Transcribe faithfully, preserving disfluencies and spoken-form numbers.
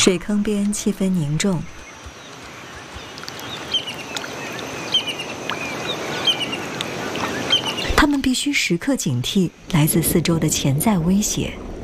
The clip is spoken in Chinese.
水坑边气氛凝重，他们必须时刻警惕来自四周的潜在威胁。